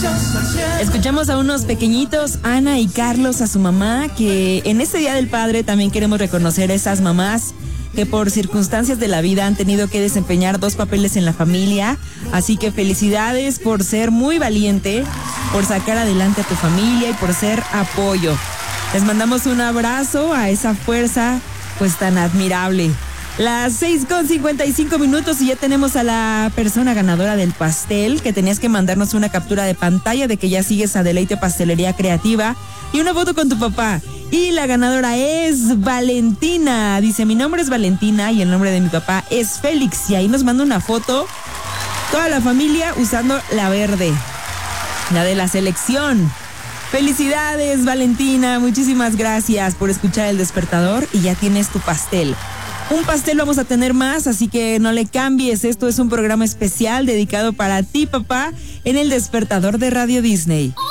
Escuchamos a unos pequeñitos, Ana y Carlos, a su mamá, que en este Día del Padre también queremos reconocer a esas mamás que por circunstancias de la vida han tenido que desempeñar 2 papeles en la familia. Así que felicidades por ser muy valiente, por sacar adelante a tu familia y por ser apoyo. Les mandamos un abrazo a esa fuerza pues tan admirable. Las 6:55 y ya tenemos a la persona ganadora del pastel, que tenías que mandarnos una captura de pantalla de que ya sigues a Deleite Pastelería Creativa y una foto con tu papá. Y la ganadora es Valentina. Dice, mi nombre es Valentina y el nombre de mi papá es Félix. Y ahí nos manda una foto, toda la familia usando la verde, la de la selección. Felicidades, Valentina, muchísimas gracias por escuchar El Despertador y ya tienes tu pastel. Un pastel vamos a tener más, así que no le cambies. Esto es un programa especial dedicado para ti, papá, en El Despertador de Radio Disney.